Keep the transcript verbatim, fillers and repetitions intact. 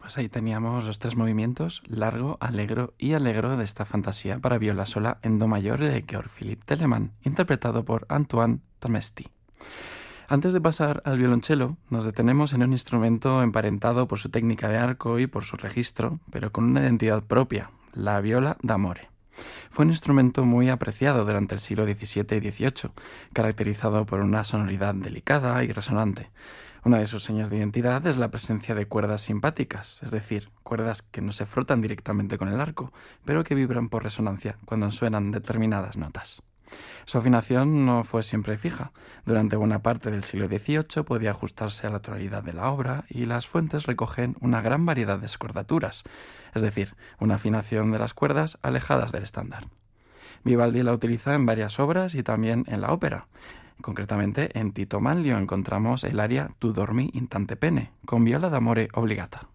Pues ahí teníamos los tres movimientos, largo, allegro y allegro de esta fantasía para viola sola en do mayor de Georg Philipp Telemann, interpretado por Antoine Tomesti. Antes de pasar al violonchelo, nos detenemos en un instrumento emparentado por su técnica de arco y por su registro, pero con una identidad propia, la viola d'amore. Fue un instrumento muy apreciado durante el siglo diecisiete y dieciocho, caracterizado por una sonoridad delicada y resonante. Una de sus señas de identidad es la presencia de cuerdas simpáticas, es decir, cuerdas que no se frotan directamente con el arco, pero que vibran por resonancia cuando suenan determinadas notas. Su afinación no fue siempre fija. Durante buena parte del siglo dieciocho podía ajustarse a la tonalidad de la obra y las fuentes recogen una gran variedad de escordaturas, es decir, una afinación de las cuerdas alejadas del estándar. Vivaldi la utiliza en varias obras y también en la ópera. Concretamente, en Tito Manlio encontramos el aria Tu dormi in tante pene, con viola d'amore obligata.